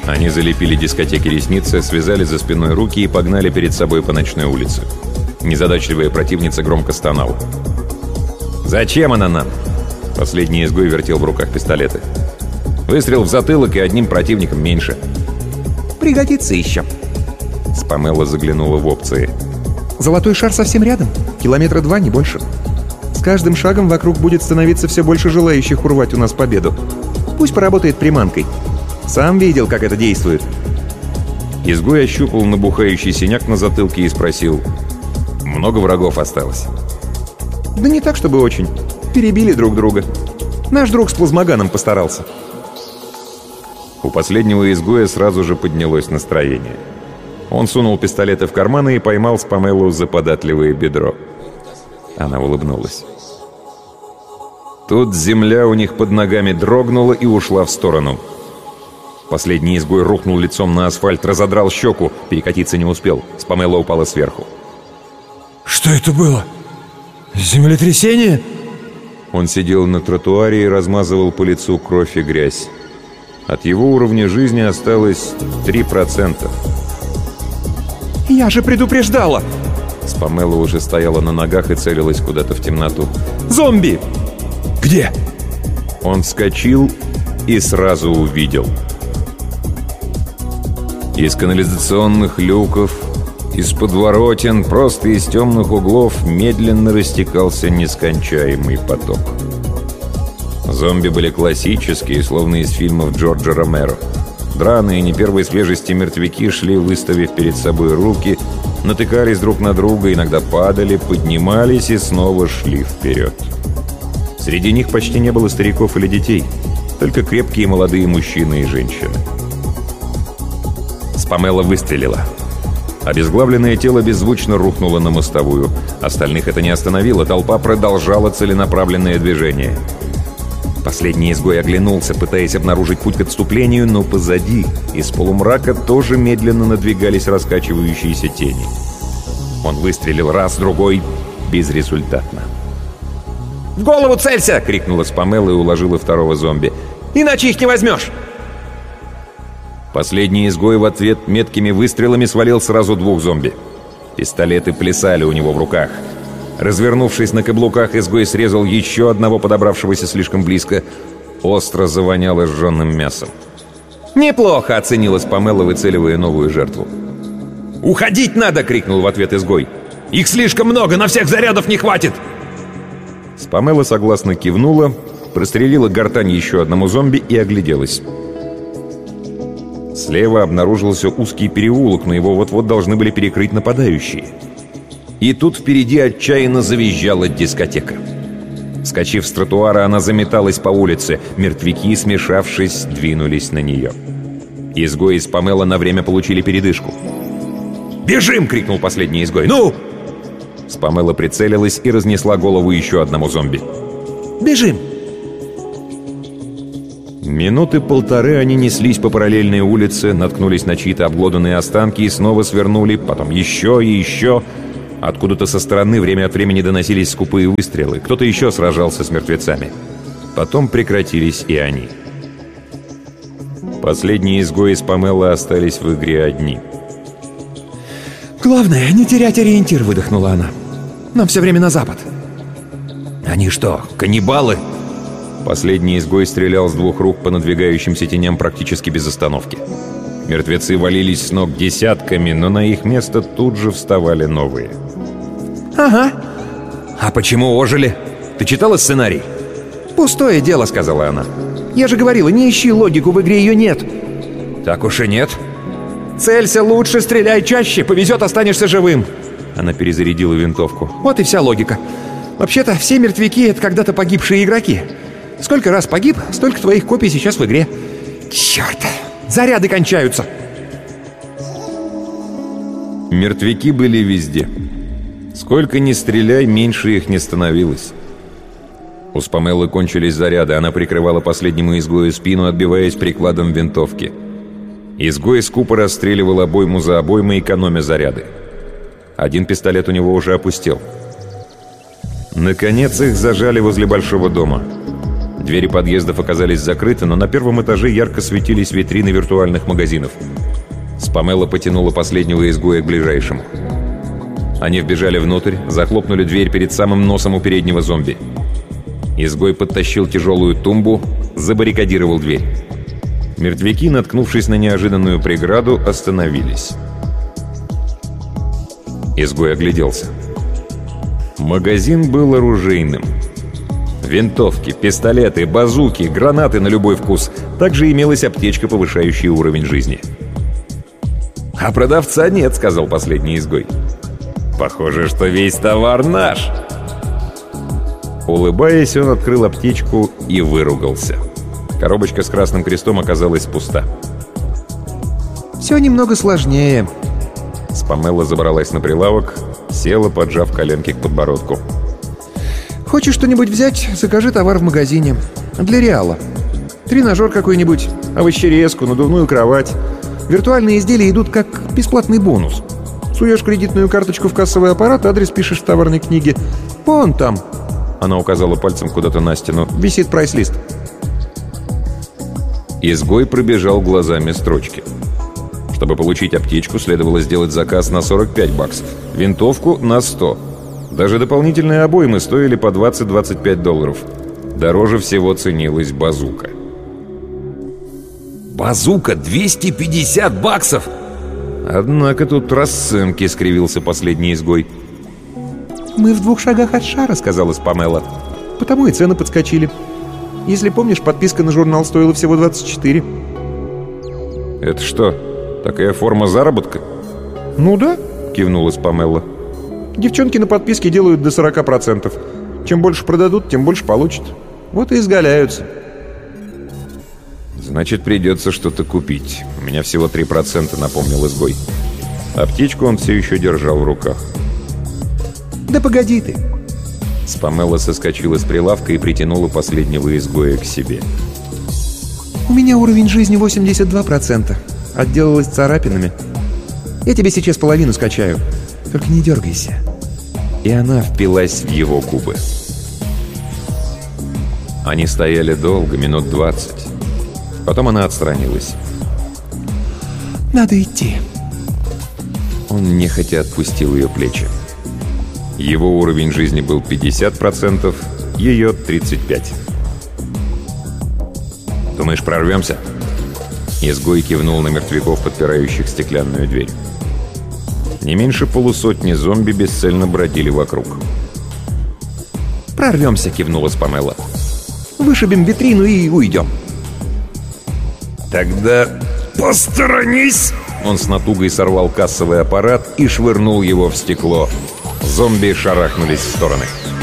Они залепили дискотеки ресницы, связали за спиной руки и погнали перед собой по ночной улице. Незадачливая противница громко стонала. «Зачем она нам?» Последний изгой вертел в руках пистолеты. «Выстрел в затылок и одним противником меньше». «Пригодится еще». Спамелла заглянула в опции. «Золотой шар совсем рядом. 2 километра, не больше. С каждым шагом вокруг будет становиться все больше желающих урвать у нас победу. Пусть поработает приманкой. Сам видел, как это действует». Изгой ощупал набухающий синяк на затылке и спросил: «Много врагов осталось?» «Да не так, чтобы очень. Перебили друг друга. Наш друг с плазмоганом постарался». У последнего изгоя сразу же поднялось настроение. Он сунул пистолеты в карманы и поймал Спамеллу за податливое бедро. Она улыбнулась. Тут земля у них под ногами дрогнула и ушла в сторону. Последний изгой рухнул лицом на асфальт, разодрал щеку. Перекатиться не успел. Спамелла упала сверху. «Что это было? Землетрясение?» Он сидел на тротуаре и размазывал по лицу кровь и грязь. От его уровня жизни осталось 3%. «Я же предупреждала!» Спамелла уже стояла на ногах и целилась куда-то в темноту. «Зомби!» «Где?» Он вскочил и сразу увидел. Из канализационных люков, из подворотен, просто из темных углов медленно растекался нескончаемый поток. Зомби были классические, словно из фильмов Джорджа Ромеро. Драные, не первой свежести мертвяки шли, выставив перед собой руки, натыкались друг на друга, иногда падали, поднимались и снова шли вперед. Среди них почти не было стариков или детей, только крепкие молодые мужчины и женщины. Спамелла выстрелила. Обезглавленное тело беззвучно рухнуло на мостовую. Остальных это не остановило, толпа продолжала целенаправленное движение. Последний изгой оглянулся, пытаясь обнаружить путь к отступлению, но позади, из полумрака, тоже медленно надвигались раскачивающиеся тени. Он выстрелил раз, другой, безрезультатно. «В голову целься!» — крикнула Спамелла и уложила второго зомби. «Иначе их не возьмешь!» Последний изгой в ответ меткими выстрелами свалил сразу 2 зомби. Пистолеты плясали у него в руках. Развернувшись на каблуках, изгой срезал еще одного, подобравшегося слишком близко. Остро завоняло сжженным мясом. «Неплохо!» — оценила Спамелла, выцеливая новую жертву. «Уходить надо!» — крикнул в ответ изгой. «Их слишком много! На всех зарядов не хватит!» Спамелла согласно кивнула, прострелила гортань еще одному зомби и огляделась. Слева обнаружился узкий переулок, но его вот-вот должны были перекрыть нападающие. И тут впереди отчаянно завизжала дискотека. Вскочив с тротуара, она заметалась по улице. Мертвяки, смешавшись, двинулись на нее. Изгой и Спамелла на время получили передышку. «Бежим!» — крикнул последний изгой. «Ну!» Спамелла прицелилась и разнесла голову еще одному зомби. «Бежим!» Минуты полторы они неслись по параллельной улице, наткнулись на чьи-то обглоданные останки и снова свернули, потом еще и еще. Откуда-то со стороны время от времени доносились скупые выстрелы. Кто-то еще сражался с мертвецами. Потом прекратились и они. Последние изгои из Памеллы остались в игре одни. «Главное, не терять ориентир», — выдохнула она. «Нам все время на запад». «Они что, каннибалы?» Последний изгой стрелял с 2 рук по надвигающимся теням практически без остановки. Мертвецы валились с ног десятками, но на их место тут же вставали новые. «Ага». «А почему ожили? Ты читала сценарий?» «Пустое дело», — сказала она. «Я же говорила, не ищи логику, в игре ее нет». «Так уж и нет». «Целься лучше, стреляй чаще, повезет, останешься живым». Она перезарядила винтовку. «Вот и вся логика. Вообще-то все мертвяки — это когда-то погибшие игроки. Сколько раз погиб, столько твоих копий сейчас в игре. Черт! Заряды кончаются!» Мертвяки были везде. Сколько ни стреляй, меньше их не становилось. У Спамеллы кончились заряды. Она прикрывала последнему изгою спину, отбиваясь прикладом винтовки. Изгой скупо расстреливал обойму за обоймой, экономя заряды. Один пистолет у него уже опустел. Наконец их зажали возле большого дома. Двери подъездов оказались закрыты, но на первом этаже ярко светились витрины виртуальных магазинов. Спамелла потянула последнего изгоя к ближайшему. Они вбежали внутрь, захлопнули дверь перед самым носом у переднего зомби. Изгой подтащил тяжелую тумбу, забаррикадировал дверь. Мертвяки, наткнувшись на неожиданную преграду, остановились. Изгой огляделся. Магазин был оружейным. Винтовки, пистолеты, базуки, гранаты на любой вкус. Также имелась аптечка, повышающая уровень жизни. «А продавца нет», — сказал последний изгой. «Похоже, что весь товар наш». Улыбаясь, он открыл аптечку и выругался. Коробочка с красным крестом оказалась пуста. «Все немного сложнее». Спамелла забралась на прилавок, села, поджав коленки к подбородку. «Хочешь что-нибудь взять? Закажи товар в магазине. Для Реала. Тренажер какой-нибудь, овощерезку, надувную кровать. Виртуальные изделия идут как бесплатный бонус. Суешь кредитную карточку в кассовый аппарат, адрес пишешь в товарной книге. Вон там». Она указала пальцем куда-то на стену. «Висит прайс-лист». Изгой пробежал глазами строчки. Чтобы получить аптечку, следовало сделать заказ на $45, винтовку — на 100. Даже дополнительные обоймы стоили по $20-25. Дороже всего ценилась базука. «Базука $250! Однако тут расценки», — скривился последний изгой. «Мы в 2 шагах от шара», — сказала Спамелла. «Потому и цены подскочили. Если помнишь, подписка на журнал стоила всего 24. «Это что, такая форма заработка?» «Ну да», — кивнула Спамелла. «Девчонки на подписке делают до 40%. Чем больше продадут, тем больше получат. Вот и изгаляются». «Значит, придется что-то купить. У меня всего 3%, — напомнил изгой. Аптечку он все еще держал в руках. «Да погоди ты!» Спамелла соскочила с прилавка и притянула последнего изгоя к себе. «У меня уровень жизни 82%. Отделалась царапинами. Я тебе сейчас половину скачаю. Только не дергайся». И она впилась в его губы. Они стояли долго, минут 20. Потом она отстранилась. «Надо идти». Он нехотя отпустил ее плечи. Его уровень жизни был 50%, ее 35%. «Думаешь, прорвемся?» Изгой кивнул на мертвяков, подпирающих стеклянную дверь. Не меньше полусотни зомби бесцельно бродили вокруг. «Прорвемся», — кивнула Спамелла. «Вышибем витрину и уйдем». «Тогда посторонись!» Он с натугой сорвал кассовый аппарат и швырнул его в стекло. Зомби шарахнулись в стороны.